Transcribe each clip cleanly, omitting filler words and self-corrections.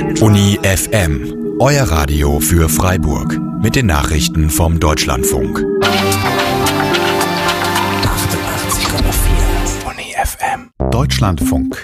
Uni FM, euer Radio für Freiburg. Mit den Nachrichten vom Deutschlandfunk. 88,4 Uni FM. Deutschlandfunk.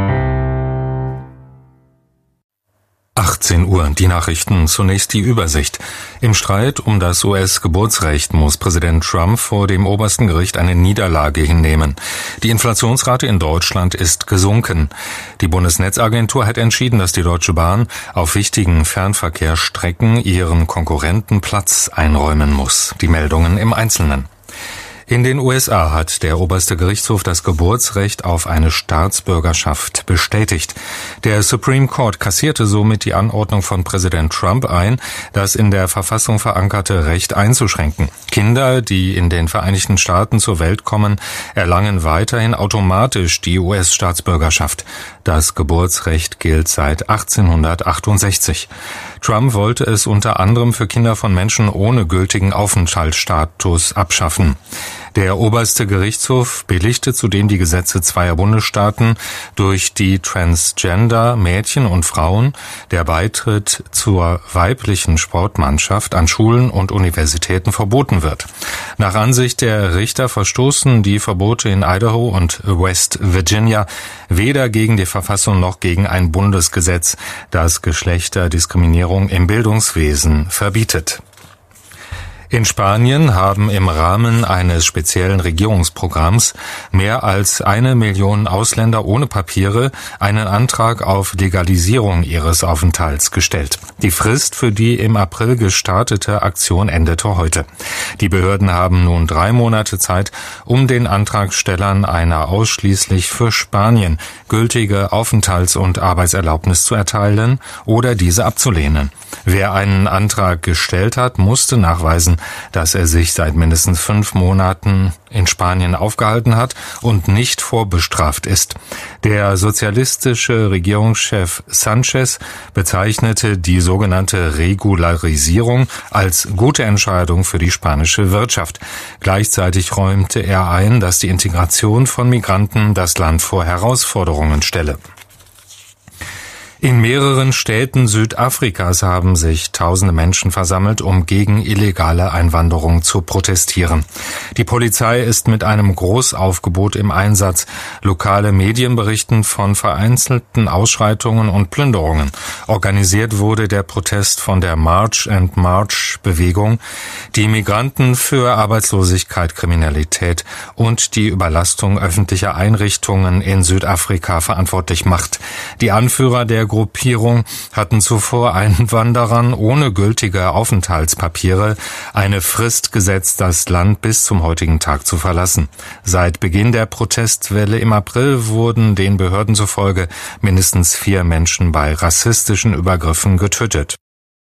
18 Uhr, die Nachrichten, zunächst die Übersicht. Im Streit um das US-Geburtsrecht muss Präsident Trump vor dem obersten Gericht eine Niederlage hinnehmen. Die Inflationsrate in Deutschland ist gesunken. Die Bundesnetzagentur hat entschieden, dass die Deutsche Bahn auf wichtigen Fernverkehrsstrecken ihren Konkurrenten Platz einräumen muss. Die Meldungen im Einzelnen. In den USA hat der oberste Gerichtshof das Geburtsrecht auf eine Staatsbürgerschaft bestätigt. Der Supreme Court kassierte somit die Anordnung von Präsident Trump ein, das in der Verfassung verankerte Recht einzuschränken. Kinder, die in den Vereinigten Staaten zur Welt kommen, erlangen weiterhin automatisch die US-Staatsbürgerschaft. Das Geburtsrecht gilt seit 1868. Trump wollte es unter anderem für Kinder von Menschen ohne gültigen Aufenthaltsstatus abschaffen. Der oberste Gerichtshof billigte zudem die Gesetze zweier Bundesstaaten, durch die Transgender Mädchen und Frauen der Beitritt zur weiblichen Sportmannschaft an Schulen und Universitäten verboten wird. Nach Ansicht der Richter verstoßen die Verbote in Idaho und West Virginia weder gegen die Verfassung noch gegen ein Bundesgesetz, das Geschlechterdiskriminierung im Bildungswesen verbietet. In Spanien haben im Rahmen eines speziellen Regierungsprogramms mehr als 1 Million Ausländer ohne Papiere einen Antrag auf Legalisierung ihres Aufenthalts gestellt. Die Frist für die im April gestartete Aktion endete heute. Die Behörden haben nun 3 Monate Zeit, um den Antragstellern eine ausschließlich für Spanien gültige Aufenthalts- und Arbeitserlaubnis zu erteilen oder diese abzulehnen. Wer einen Antrag gestellt hat, musste nachweisen, dass er sich seit mindestens 5 Monaten in Spanien aufgehalten hat und nicht vorbestraft ist. Der sozialistische Regierungschef Sanchez bezeichnete die sogenannte Regularisierung als gute Entscheidung für die spanische Wirtschaft. Gleichzeitig räumte er ein, dass die Integration von Migranten das Land vor Herausforderungen stelle. In mehreren Städten Südafrikas haben sich tausende Menschen versammelt, um gegen illegale Einwanderung zu protestieren. Die Polizei ist mit einem Großaufgebot im Einsatz. Lokale Medien berichten von vereinzelten Ausschreitungen und Plünderungen. Organisiert wurde der Protest von der March and March Bewegung, die Migranten für Arbeitslosigkeit, Kriminalität und die Überlastung öffentlicher Einrichtungen in Südafrika verantwortlich macht. Die Anführer der Gruppierung hatten zuvor Einwanderern ohne gültige Aufenthaltspapiere eine Frist gesetzt, das Land bis zum heutigen Tag zu verlassen. Seit Beginn der Protestwelle im April wurden den Behörden zufolge mindestens 4 Menschen bei rassistischen Übergriffen getötet.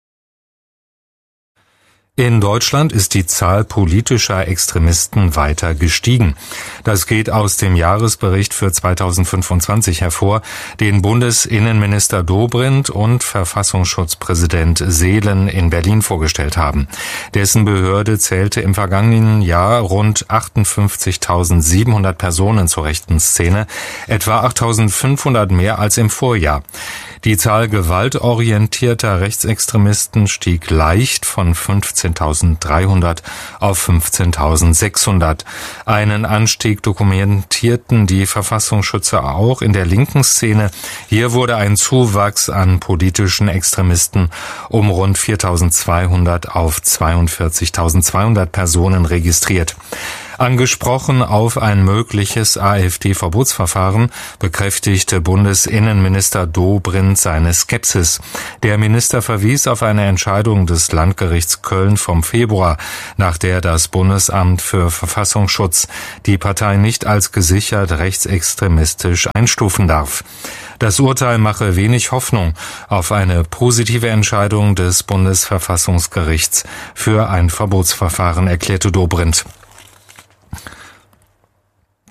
In Deutschland ist die Zahl politischer Extremisten weiter gestiegen. Das geht aus dem Jahresbericht für 2025 hervor, den Bundesinnenminister Dobrindt und Verfassungsschutzpräsident Seelen in Berlin vorgestellt haben. Dessen Behörde zählte im vergangenen Jahr rund 58.700 Personen zur rechten Szene, etwa 8.500 mehr als im Vorjahr. Die Zahl gewaltorientierter Rechtsextremisten stieg leicht von 15.300 auf 15.600. Einen Anstieg dokumentierten die Verfassungsschützer auch in der linken Szene. Hier wurde ein Zuwachs an politischen Extremisten um rund 4.200 auf 42.200 Personen registriert. Angesprochen auf ein mögliches AfD-Verbotsverfahren bekräftigte Bundesinnenminister Dobrindt seine Skepsis. Der Minister verwies auf eine Entscheidung des Landgerichts Köln vom Februar, nach der das Bundesamt für Verfassungsschutz die Partei nicht als gesichert rechtsextremistisch einstufen darf. Das Urteil mache wenig Hoffnung auf eine positive Entscheidung des Bundesverfassungsgerichts für ein Verbotsverfahren, erklärte Dobrindt.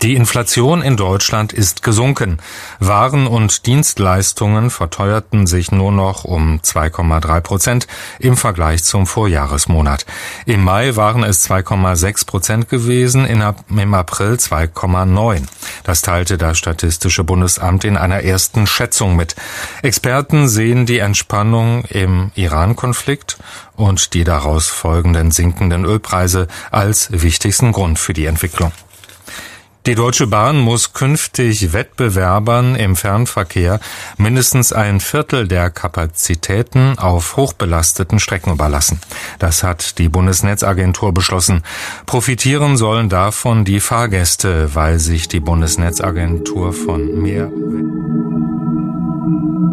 Die Inflation in Deutschland ist gesunken. Waren und Dienstleistungen verteuerten sich nur noch um 2,3% im Vergleich zum Vorjahresmonat. Im Mai waren es 2,6% gewesen, im April 2,9%. Das teilte das Statistische Bundesamt in einer ersten Schätzung mit. Experten sehen die Entspannung im Iran-Konflikt und die daraus folgenden sinkenden Ölpreise als wichtigsten Grund für die Entwicklung. Die Deutsche Bahn muss künftig Wettbewerbern im Fernverkehr mindestens ein Viertel der Kapazitäten auf hochbelasteten Strecken überlassen. Das hat die Bundesnetzagentur beschlossen. Profitieren sollen davon die Fahrgäste, weil sich die Bundesnetzagentur von mehr